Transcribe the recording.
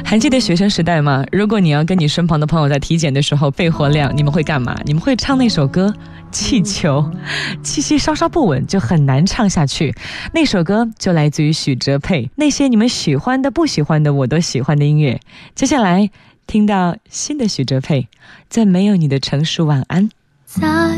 还记得学生时代吗？如果你要跟你身旁的朋友在体检的时候肺活量，你们会干嘛？你们会唱那首歌气球，气息稍稍不稳就很难唱下去。那首歌就来自于许哲佩，那些你们喜欢的不喜欢的我都喜欢的音乐。接下来听到新的许哲佩，在没有你的城市晚安。